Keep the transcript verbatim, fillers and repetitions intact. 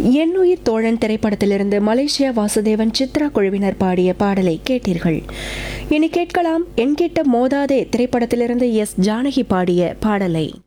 என்னுயிர் தோழன் திரைப்படத்திலிருந்து மலேசியா வாசுதேவன் சித்ரா குழுவினர் பாடிய பாடலை கேட்டீர்கள். இனி கேட்கலாம் என்கிட்ட மோதாதே திரைப்படத்திலிருந்து எஸ் ஜானகி பாடிய பாடலை.